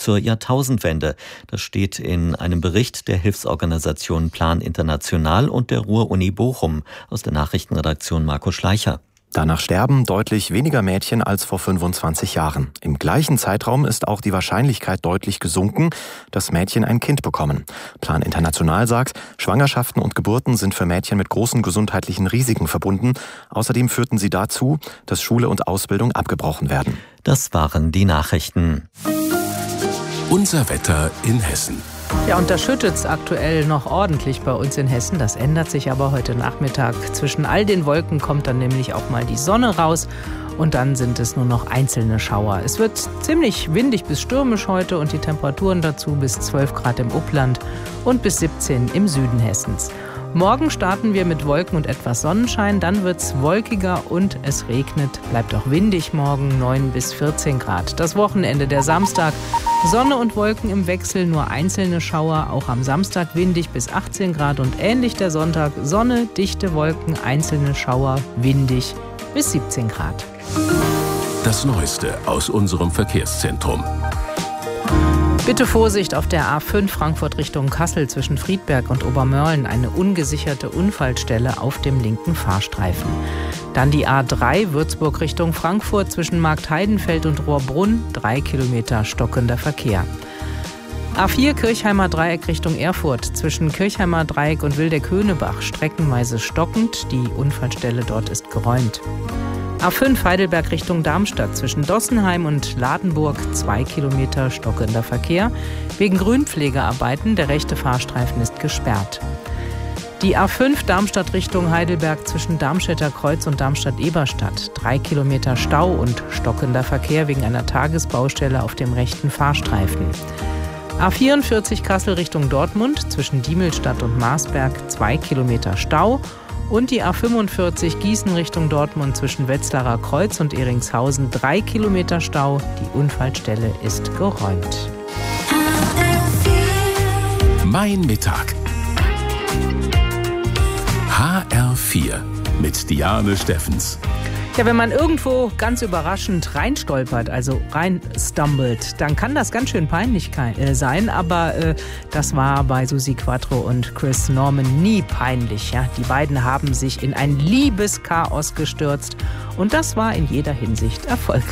zur Jahrtausendwende. Das steht in einem Bericht der Hilfsorganisation Plan International und der Ruhr-Uni Bochum. Aus der Nachrichtenredaktion Marco Schleicher. Danach sterben deutlich weniger Mädchen als vor 25 Jahren. Im gleichen Zeitraum ist auch die Wahrscheinlichkeit deutlich gesunken, dass Mädchen ein Kind bekommen. Plan International sagt, Schwangerschaften und Geburten sind für Mädchen mit großen gesundheitlichen Risiken verbunden. Außerdem führten sie dazu, dass Schule und Ausbildung abgebrochen werden. Das waren die Nachrichten. Unser Wetter in Hessen. Ja, und da schüttet es aktuell noch ordentlich bei uns in Hessen. Das ändert sich aber heute Nachmittag. Zwischen all den Wolken kommt dann nämlich auch mal die Sonne raus. Und dann sind es nur noch einzelne Schauer. Es wird ziemlich windig bis stürmisch heute und die Temperaturen dazu bis 12 Grad im Upland und bis 17 im Süden Hessens. Morgen starten wir mit Wolken und etwas Sonnenschein, dann wird es wolkiger und es regnet. Bleibt auch windig morgen, 9 bis 14 Grad. Das Wochenende, der Samstag, Sonne und Wolken im Wechsel, nur einzelne Schauer. Auch am Samstag windig bis 18 Grad und ähnlich der Sonntag. Sonne, dichte Wolken, einzelne Schauer, windig bis 17 Grad. Das Neueste aus unserem Verkehrszentrum. Bitte Vorsicht auf der A5 Frankfurt Richtung Kassel zwischen Friedberg und Obermörlen. Eine ungesicherte Unfallstelle auf dem linken Fahrstreifen. Dann die A3 Würzburg Richtung Frankfurt zwischen Marktheidenfeld und Rohrbrunn. 3 Kilometer stockender Verkehr. A4 Kirchheimer Dreieck Richtung Erfurt zwischen Kirchheimer Dreieck und Wildeck-Höhnebach. Streckenweise stockend. Die Unfallstelle dort ist geräumt. A5 Heidelberg Richtung Darmstadt zwischen Dossenheim und Ladenburg 2 Kilometer stockender Verkehr. Wegen Grünpflegearbeiten, der rechte Fahrstreifen ist gesperrt. Die A5 Darmstadt Richtung Heidelberg zwischen Darmstädter Kreuz und Darmstadt-Eberstadt. 3 Kilometer Stau und stockender Verkehr wegen einer Tagesbaustelle auf dem rechten Fahrstreifen. A44 Kassel Richtung Dortmund zwischen Diemelstadt und Marsberg 2 Kilometer Stau. Und die A45 Gießen Richtung Dortmund zwischen Wetzlarer Kreuz und Eringshausen 3 Kilometer Stau. Die Unfallstelle ist geräumt. Mein Mittag. HR4 mit Diane Steffens. Ja, wenn man irgendwo ganz überraschend reinstolpert, also reinstumbelt, dann kann das ganz schön peinlich sein, aber das war bei Susi Quattro und Chris Norman nie peinlich. Ja? Die beiden haben sich in ein Liebeschaos gestürzt und das war in jeder Hinsicht erfolgreich.